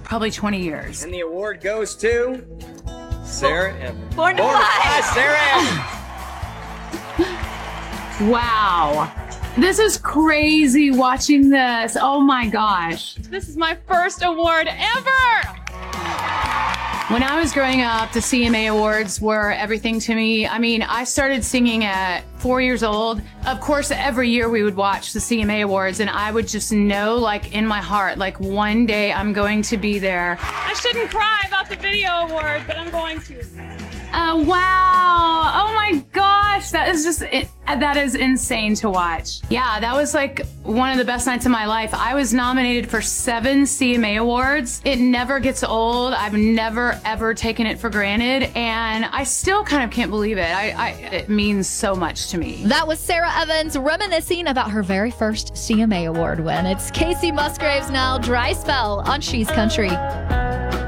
probably 20 years. And the award goes to Sarah Evans. Born to Fly. Sarah Evans. Wow. This is crazy watching this. Oh my gosh. This is my first award ever. When I was growing up, the CMA Awards were everything to me. I mean, I started singing at 4 years old. Of course, every year we would watch the CMA Awards, and I would just know, like, in my heart, like, one day I'm going to be there. I shouldn't cry about the video award, but I'm going to. Wow. Oh my gosh. That is just, that is insane to watch. Yeah, that was like one of the best nights of my life. I was nominated for 7 CMA Awards. It never gets old. I've never, ever taken it for granted. And I still kind of can't believe it. It means so much to me. That was Sarah Evans reminiscing about her very first CMA Award win. It's Casey Musgraves now, Dry Spell on She's Country.